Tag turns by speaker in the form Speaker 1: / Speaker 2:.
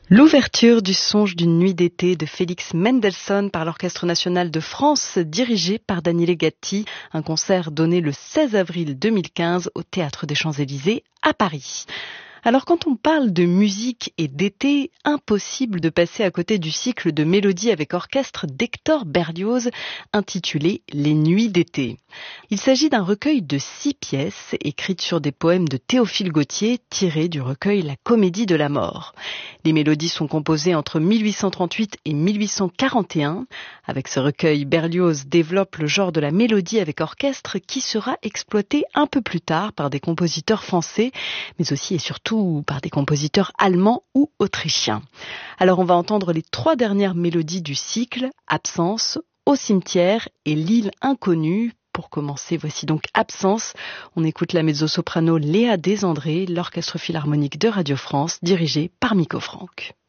Speaker 1: L'ouverture du Songe d'une nuit d'été de Félix Mendelssohn par l'Orchestre national de France, dirigé par Daniele Gatti, un concert donné le 16 avril 2015 au Théâtre des Champs-Élysées à Paris. Alors quand on parle de musique et d'été, impossible de passer à côté du cycle de mélodies avec orchestre d'Hector Berlioz intitulé Les Nuits d'été. Il s'agit d'un recueil de 6 pièces écrites sur des poèmes de Théophile Gautier tirés du recueil La Comédie de la Mort. Les mélodies sont composées entre 1838 et 1841. Avec ce recueil, Berlioz développe le genre de la mélodie avec orchestre qui sera exploité un peu plus tard par des compositeurs français, mais aussi et surtout par des compositeurs allemands ou autrichiens. Alors on va entendre les 3 dernières mélodies du cycle, Absence, Au cimetière et L'île inconnue. Pour commencer, voici donc Absence. On écoute la mezzo-soprano Léa Desandré, l'Orchestre philharmonique de Radio France, dirigé par Miko Franck.